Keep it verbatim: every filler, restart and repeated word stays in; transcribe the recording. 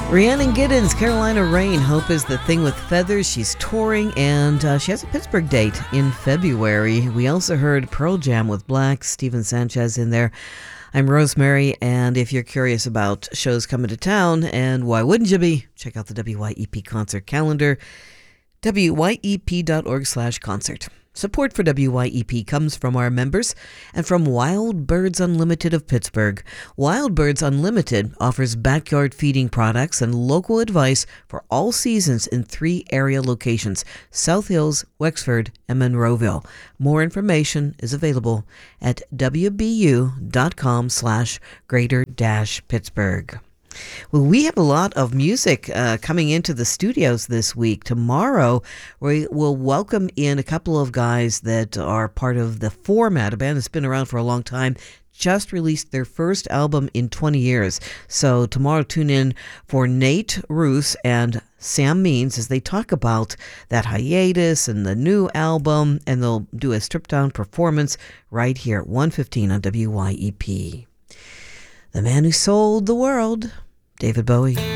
Rhiannon Giddens, Carolina Rain, Hope is the Thing with Feathers. She's touring, and uh, she has a Pittsburgh date in February. We also heard Pearl Jam with Black, Steven Sanchez in there. I'm Rosemary, and if you're curious about shows coming to town, and why wouldn't you be, check out the W Y E P concert calendar, W Y E P dot org slash concert. Support for W Y E P comes from our members and from Wild Birds Unlimited of Pittsburgh. Wild Birds Unlimited offers backyard feeding products and local advice for all seasons in three area locations: South Hills, Wexford, and Monroeville. More information is available at W B U dot com slash greater dash Pittsburgh. Well, we have a lot of music uh, coming into the studios this week. Tomorrow, we will welcome in a couple of guys that are part of The Format, a band that's been around for a long time, just released their first album in twenty years. So tomorrow, tune in for Nate Roos and Sam Means as they talk about that hiatus and the new album, and they'll do a stripped-down performance right here at one fifteen on W Y E P. The man who sold the world, David Bowie.